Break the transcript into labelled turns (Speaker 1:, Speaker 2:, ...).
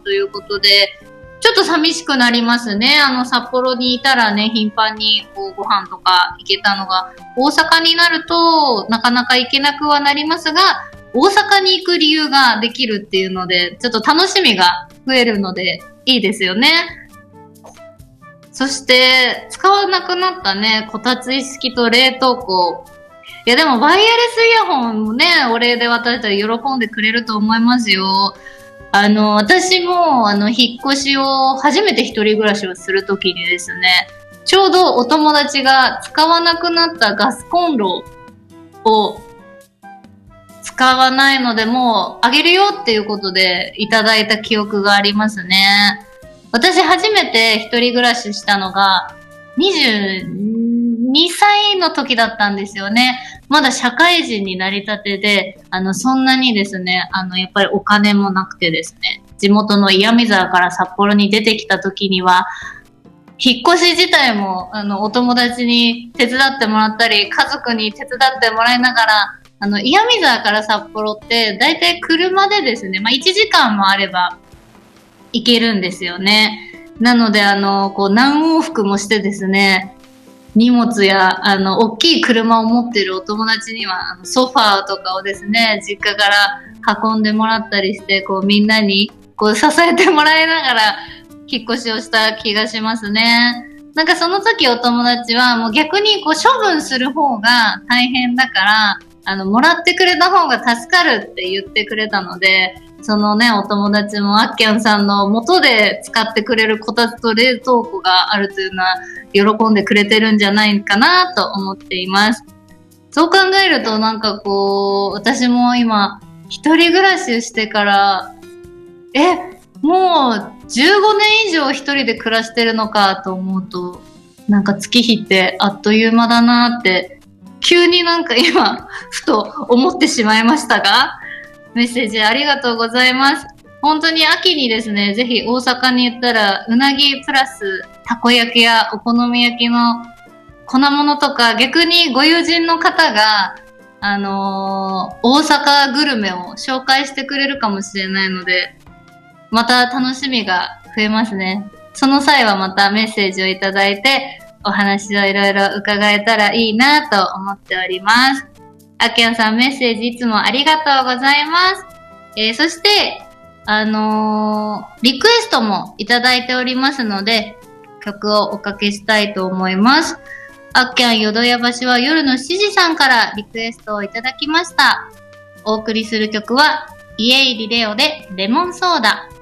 Speaker 1: ということで、ちょっと寂しくなりますね。札幌にいたらね、頻繁にこうご飯とか行けたのが、大阪になるとなかなか行けなくはなりますが、大阪に行く理由ができるっていうので、ちょっと楽しみが増えるので、いいですよね。そして、使わなくなったね、こたつ意識と冷凍庫。いやでも、ワイヤレスイヤホンもね、お礼で渡したら喜んでくれると思いますよ。私も、引っ越しを、初めて一人暮らしをするときにですね、ちょうどお友達が使わなくなったガスコンロを使わないのでもうあげるよっていうことでいただいた記憶がありますね。私初めて一人暮らししたのが22歳の時だったんですよね。まだ社会人になりたてで、そんなにですね、やっぱりお金もなくてですね、地元の岩見沢から札幌に出てきた時には、引っ越し自体も、お友達に手伝ってもらったり、家族に手伝ってもらいながら、岩見沢から札幌って、だいたい車でですね、1時間もあれば行けるんですよね。なので、こう、何往復もしてですね、荷物や、大きい車を持っているお友達には、ソファーとかをですね、実家から運んでもらったりして、こう、みんなに、こう、支えてもらいながら、引っ越しをした気がしますね。なんかその時お友達は、もう逆にこう、処分する方が大変だから、もらってくれた方が助かるって言ってくれたので、そのね、お友達もあっきゃんさんの元で使ってくれるこたつと冷凍庫があるというのは喜んでくれてるんじゃないかなと思っています。そう考えるとなんかこう、私も今一人暮らししてから、もう15年以上一人で暮らしてるのかと思うと、なんか月日ってあっという間だなって、急になんか今、ふと思ってしまいましたが、メッセージありがとうございます。本当に秋にですね、ぜひ大阪に行ったら、うなぎプラスたこ焼きやお好み焼きの粉物とか、逆にご友人の方が、大阪グルメを紹介してくれるかもしれないので、また楽しみが増えますね。その際はまたメッセージをいただいて、お話をいろいろ伺えたらいいなと思っております。あきやんさんメッセージいつもありがとうございます。そして、リクエストもいただいておりますので、曲をおかけしたいと思います。あっきゃんよどや橋は夜の7時さんからリクエストをいただきました。お送りする曲は、イエイリレオでレモンソーダ。